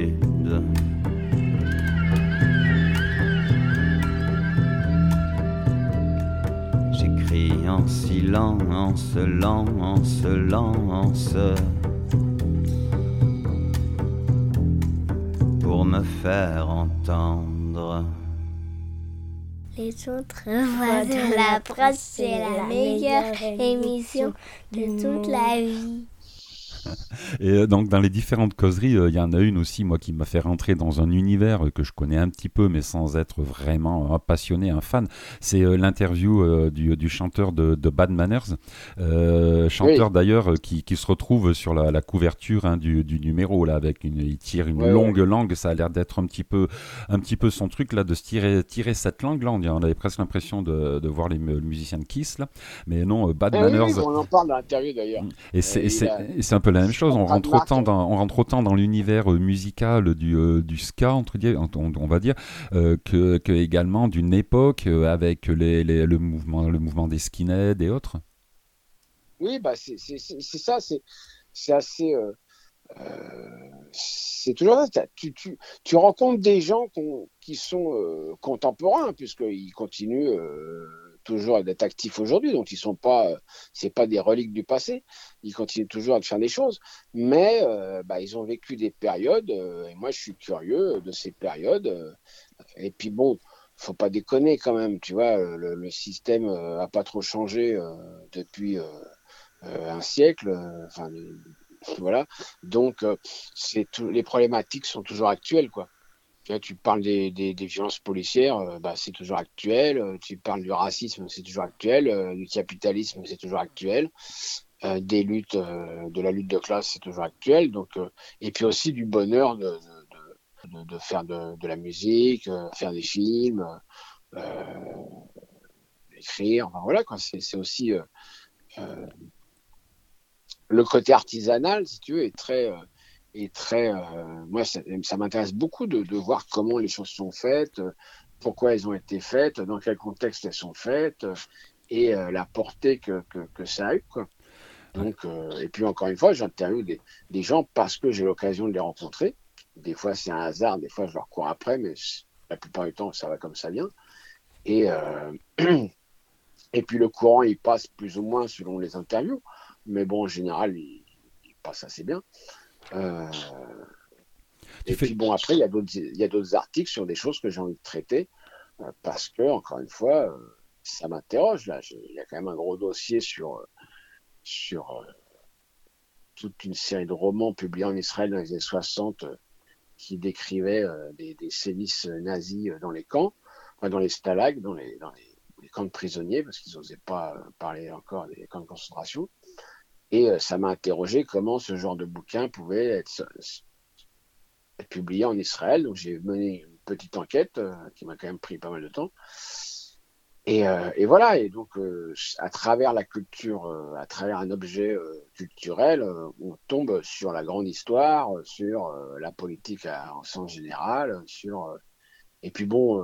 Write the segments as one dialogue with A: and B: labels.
A: solitude. J'écris en silence, lance, lance, pour me faire entendre.
B: Les autres voix de la presse, c'est la meilleure émission de toute la vie.
C: Et donc dans les différentes causeries, il y en a une aussi, moi, qui m'a fait rentrer dans un univers que je connais un petit peu, mais sans être vraiment un passionné, un fan. C'est l'interview du chanteur de Bad Manners, chanteur d'ailleurs qui se retrouve sur la couverture du numéro là, il tire une longue langue. Ça a l'air d'être un petit peu son truc là, de se tirer cette langue là. On avait presque l'impression de voir le musicien de Kiss là, mais non, Bad Manners.
D: Oui, on en parle dans l'interview d'ailleurs.
C: Et c'est un peu la même chose. On rentre autant dans l'univers musical du ska, on va dire, que également d'une époque avec le mouvement des skinheads et autres.
D: Oui, bah c'est ça, c'est assez. C'est toujours ça. Tu rencontres des gens qui sont contemporains, puisqu'ils continuent toujours d'être actifs aujourd'hui, donc ils sont pas, c'est pas des reliques du passé. Ils continuent toujours à faire des choses, mais ils ont vécu des périodes, et moi je suis curieux de ces périodes. Et puis bon, faut pas déconner quand même, tu vois, le système a pas trop changé depuis un siècle. Voilà, donc les problématiques sont toujours actuelles, quoi. Tu parles des violences policières, c'est toujours actuel. Tu parles du racisme, c'est toujours actuel. Du capitalisme, c'est toujours actuel. Des luttes, de la lutte de classe, c'est toujours actuel. Donc, et puis aussi du bonheur de faire de la musique, faire des films, écrire. Enfin, voilà, quoi. C'est aussi le côté artisanal, si tu veux, est très moi, ça m'intéresse beaucoup de voir comment les choses sont faites, pourquoi elles ont été faites, dans quel contexte elles sont faites, et la portée que ça a eu, quoi. Donc, et puis encore une fois, j'interviewe des gens parce que j'ai l'occasion de les rencontrer. Des fois, c'est un hasard, des fois, je leur cours après, mais la plupart du temps, ça va comme ça vient. Et, et puis, le courant, il passe plus ou moins selon les interviews. Mais bon, en général, il passe assez bien. Puis bon, après, il y a d'autres articles sur des choses que j'ai envie de traiter parce que, encore une fois, ça m'interroge. Là, il y a quand même un gros dossier sur toute une série de romans publiés en Israël dans les années 60 qui décrivaient des sévices nazis dans les camps, dans les stalags, dans les camps de prisonniers, parce qu'ils n'osaient pas parler encore des camps de concentration. Et ça m'a interrogé comment ce genre de bouquin pouvait être publié en Israël. Donc j'ai mené une petite enquête qui m'a quand même pris pas mal de temps. Et voilà. Et donc à travers la culture, à travers un objet culturel, on tombe sur la grande histoire, sur la politique en sens général, et puis bon.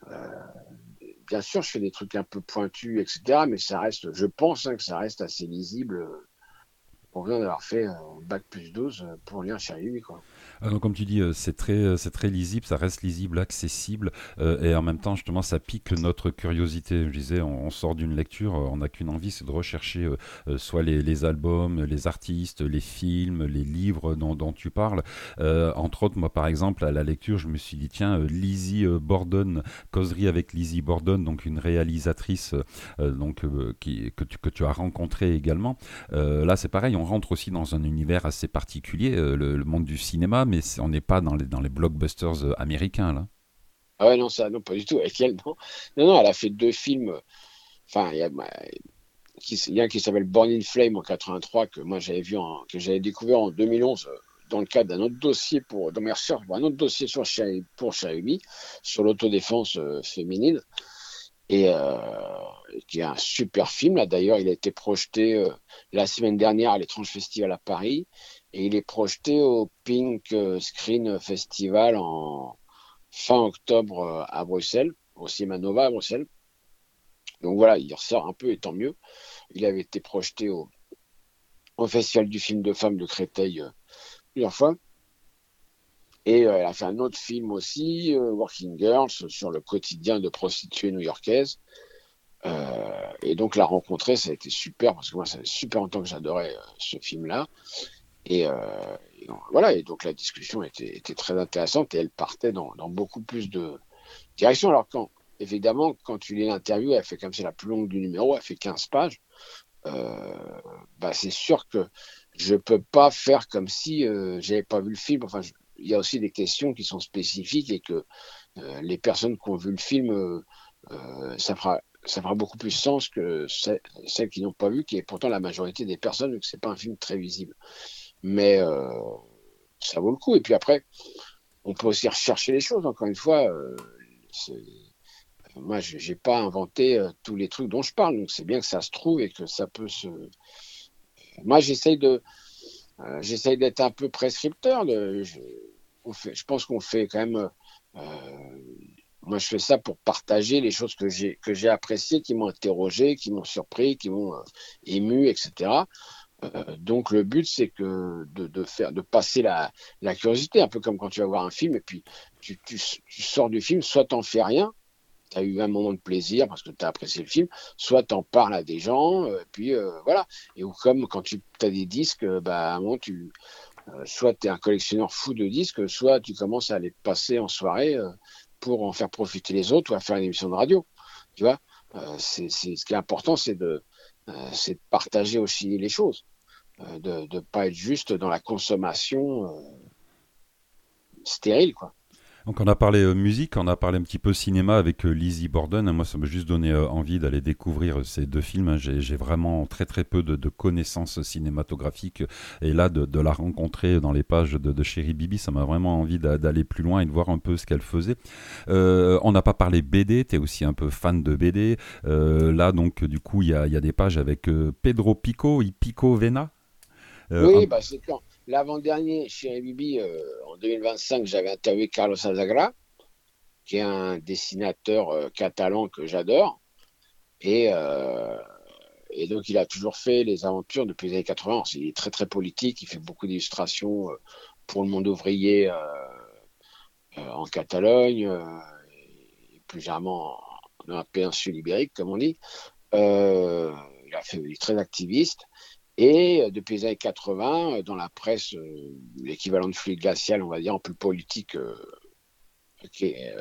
D: Bien sûr, je fais des trucs un peu pointus, etc. Mais ça reste, je pense que ça reste assez lisible. On vient d'avoir fait bac plus 12 pour lire chez lui, quoi.
C: Donc, comme tu dis, c'est très lisible, ça reste lisible, accessible, et en même temps, justement, ça pique notre curiosité. Je disais, on sort d'une lecture, on n'a qu'une envie, c'est de rechercher soit les albums, les artistes, les films, les livres dont tu parles. Entre autres, moi, par exemple, à la lecture, je me suis dit, tiens, Lizzie Borden, causerie avec Lizzie Borden, donc une réalisatrice que tu as rencontrée également. Là, c'est pareil, on rentre aussi dans un univers assez particulier, le monde du cinéma, mais on n'est pas dans les blockbusters américains, là.
D: Ah ouais, non, ça, non, pas du tout. Et puis, non, elle a fait 2 films. Enfin, il y a un qui s'appelle Born in Flame en 83, que moi j'avais que j'avais découvert en 2011 dans le cadre d'un autre dossier dans mes recherches, pour un autre dossier pour Xiaomi, sur l'autodéfense féminine. Et qui est un super film. Là, d'ailleurs, il a été projeté la semaine dernière à l'Étrange Festival à Paris, et il est projeté au Pink Screen Festival en fin octobre à Bruxelles, au Cinéma Nova à Bruxelles. Donc voilà, il ressort un peu, et tant mieux. Il avait été projeté au Festival du film de femmes de Créteil plusieurs fois. Et elle a fait un autre film aussi, Working Girls, sur le quotidien de prostituées new-yorkaises. Et donc la rencontrer, ça a été super, parce que moi, ça fait super longtemps que j'adorais ce film-là. Et voilà, et donc la discussion était très intéressante et elle partait dans beaucoup plus de directions. Alors évidemment, quand tu lis l'interview, elle fait comme c'est la plus longue du numéro, elle fait 15 pages. C'est sûr que je peux pas faire comme si j'avais pas vu le film. Enfin, il y a aussi des questions qui sont spécifiques et que les personnes qui ont vu le film, ça fera beaucoup plus sens que celles qui n'ont pas vu, qui est pourtant la majorité des personnes, vu que c'est pas un film très visible. Mais ça vaut le coup. Et puis après, on peut aussi rechercher les choses. Encore une fois, moi, j'ai pas inventé tous les trucs dont je parle. Donc c'est bien que ça se trouve et que ça peut se. Moi, j'essaye d'être un peu prescripteur. Je pense qu'on fait quand même. Moi, je fais ça pour partager les choses que j'ai appréciées, qui m'ont interrogé, qui m'ont surpris, qui m'ont ému, etc. Donc le but, c'est que de passer la curiosité, un peu comme quand tu vas voir un film et puis tu sors du film, soit t'en fais rien, tu as eu un moment de plaisir parce que tu as apprécié le film, soit tu en parles à des gens, puis voilà. Et ou comme quand tu as des disques, à un moment, soit tu es un collectionneur fou de disques, soit tu commences à les passer en soirée pour en faire profiter les autres ou à faire une émission de radio. Tu vois, ce qui est important, c'est de partager aussi les choses, de ne pas être juste dans la consommation stérile, quoi.
C: Donc on a parlé musique, on a parlé un petit peu cinéma avec Lizzie Borden. Moi, ça m'a juste donné envie d'aller découvrir ces deux films. J'ai vraiment très très peu de connaissances cinématographiques. Et là, de la rencontrer dans les pages de Chérie Bibi, ça m'a vraiment envie d'aller plus loin et de voir un peu ce qu'elle faisait. On n'a pas parlé BD, tu es aussi un peu fan de BD. Là, donc, du coup, il y a des pages avec Pedro Pico et Pico Vena.
D: Oui, c'est quand l'avant-dernier chez Bibi, en 2025, j'avais interviewé Carlos Azagra, qui est un dessinateur catalan que j'adore. Et, donc, il a toujours fait les aventures depuis les années 80. Il est très, très politique. Il fait beaucoup d'illustrations pour le monde ouvrier en Catalogne, et plus généralement dans la péninsule ibérique, comme on dit. Il est très activiste. Et depuis les années 80, dans la presse, l'équivalent de fluide glacial, on va dire, en plus politique, qui est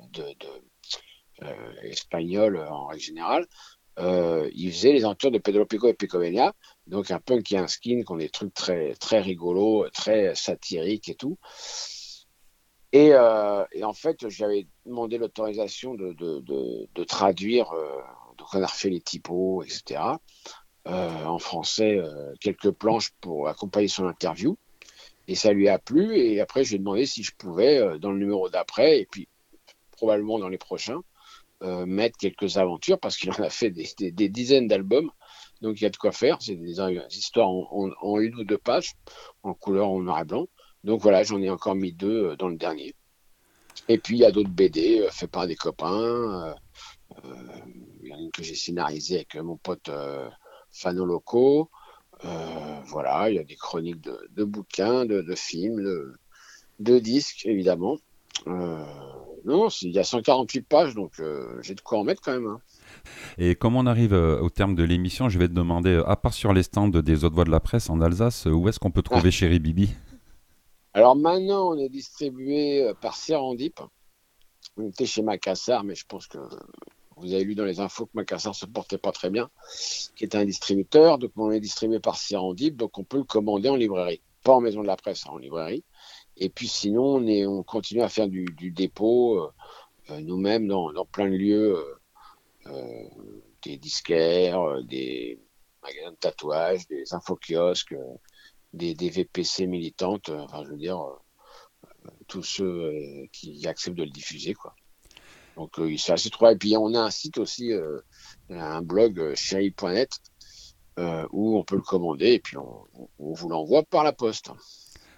D: espagnol en règle générale, il faisait les aventures de Pedro Pico et Picovenia, donc un punk et un skin qui ont des trucs très, très rigolos, très satiriques et tout. Et en fait, j'avais demandé l'autorisation de traduire, donc on a refait les typos, etc., en français, quelques planches pour accompagner son interview. Et ça lui a plu. Et après, j'ai demandé si je pouvais, dans le numéro d'après, et puis probablement dans les prochains, mettre quelques aventures, parce qu'il en a fait des dizaines d'albums. Donc il y a de quoi faire. C'est des histoires en une ou deux pages, en couleur, en noir et blanc. Donc voilà, j'en ai encore mis deux dans le dernier. Et puis il y a d'autres BD faits par des copains. Il y en a une que j'ai scénarisée avec mon pote Fano Loco. Voilà, il y a des chroniques de bouquins, de films, de disques, évidemment. Non, il y a 148 pages, donc j'ai de quoi en mettre quand même. Hein.
C: Et comme on arrive au terme de l'émission, je vais te demander, à part sur les stands des autres voix de la presse en Alsace, où est-ce qu'on peut trouver Chérie Bibi ?
D: Alors maintenant, on est distribué par Serendip. On était chez Macassar, mais je pense que vous avez lu dans les infos que Macassar se portait pas très bien, qui est un distributeur. Donc on est distribué par Serendip, donc on peut le commander en librairie. Pas en maison de la presse, en librairie. Et puis sinon, on continue à faire du dépôt, nous-mêmes, dans plein de lieux, des disquaires, des magasins de tatouage, des infokiosques, des VPC militantes, enfin je veux dire, tous ceux qui acceptent de le diffuser, quoi. Donc c'est assez trouvé. Et puis on a un site aussi, un blog chérie.net, où on peut le commander et puis on vous l'envoie par la poste.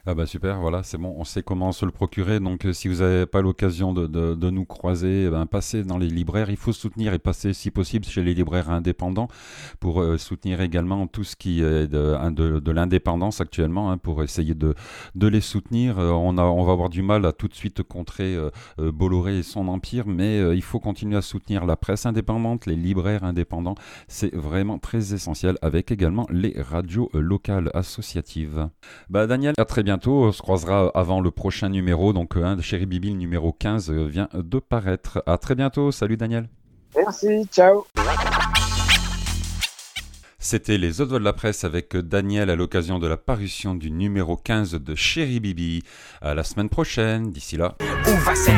C: Ah bah super, voilà, c'est bon, on sait comment se le procurer. Donc si vous n'avez pas l'occasion de nous croiser, passez dans les libraires. Il faut soutenir et passer si possible chez les libraires indépendants pour soutenir également tout ce qui est de l'indépendance actuellement, pour essayer de les soutenir. On va avoir du mal à tout de suite contrer Bolloré et son empire, mais il faut continuer à soutenir la presse indépendante, les libraires indépendants. C'est vraiment très essentiel, avec également les radios locales associatives. Daniel, à très bientôt. On se croisera avant le prochain numéro. Donc, Chéri Bibi, le numéro 15 vient de paraître. À très bientôt. Salut Daniel.
D: Merci, ciao.
C: C'était les autres voix de la presse avec Daniel à l'occasion de la parution du numéro 15 de Chéri Bibi. À la semaine prochaine. D'ici là.